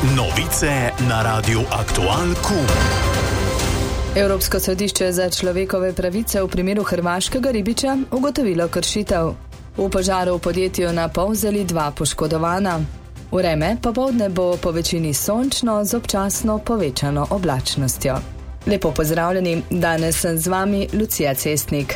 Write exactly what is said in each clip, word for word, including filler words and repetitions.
Novice na Radiu Aktual Q. Evropsko sodišče za človekove pravice v primeru hrvaškega ribiča ugotovilo kršitev. V požaru v podjetju na Polzeli dva poškodovana. Vreme popoldne bo po večini sončno z občasno povečano oblačnostjo. Lepo pozdravljeni, danes sem z vami Lucija Cestnik.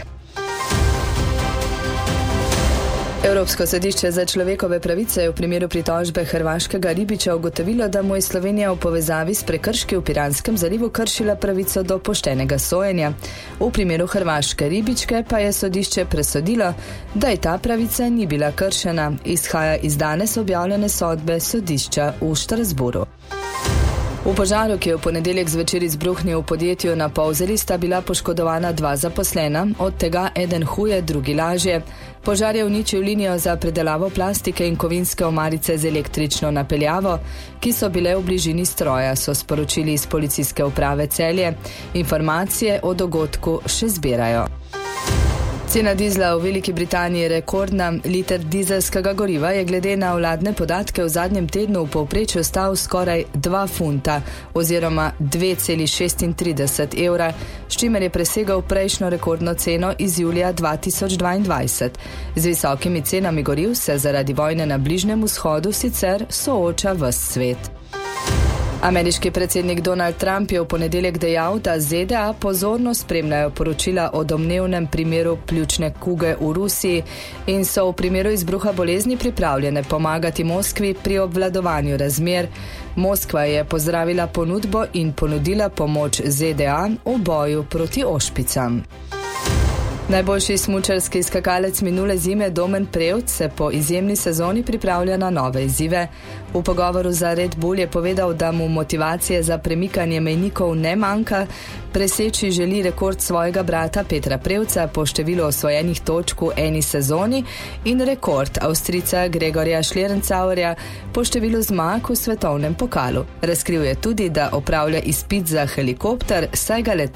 Evropsko sodišče za človekove pravice je v primeru pritožbe hrvaškega ribiča ugotovilo, da mu je Slovenija v povezavi s prekrški v Piranskem zalivu kršila pravico do poštenega sojenja. V primeru hrvaške ribičke pa je sodišče presodilo, da je ta pravica ni bila kršena, izhaja iz danes objavljene sodbe sodišča v Štrasburu. V požaru, ki je v ponedeljek zvečer izbruhnil v podjetju na Polzeli, sta bila poškodovana dva zaposlena, od tega eden huje, drugi lažje. Požar je uničil linijo za predelavo plastike in kovinske omarice z električno napeljavo, ki so bile v bližini stroja, so sporočili iz policijske uprave Celje. Informacije o dogodku še zbirajo. Cena dizla v Veliki Britaniji je rekordna. Liter dizelskega goriva je glede na vladne podatke v zadnjem tednu v povprečju stal skoraj dva funta oziroma dve celi šestintrideset evra, s čimer je presegal prejšnjo rekordno ceno iz julija dva tisoč dvaindvajset. Z visokimi cenami goriv se zaradi vojne na Bližnjem vzhodu sicer sooča ves svet. Ameriški predsednik Donald Trump je v ponedeljek dejal, da Z D A pozorno spremljajo poročila o domnevnem primeru pljučne kuge v Rusiji in so v primeru izbruha bolezni pripravljene pomagati Moskvi pri obvladovanju razmer. Moskva je pozdravila ponudbo in ponudila pomoč Z D A v boju proti ošpicam. Najboljši smučarski skakalec minule zime Domen Prevc se po izjemni sezoni pripravlja na nove izzive. V pogovoru za Red Bull je povedal, da mu motivacije za premikanje mejnikov ne manjka, preseči želi rekord svojega brata Petra Prevca po številu osvojenih točk v eni sezoni in rekord Avstrijca Gregorja Schlierenzauerja po številu zmag v svetovnem pokalu. Razkril je tudi, da opravlja izpit za helikopter, saj ga le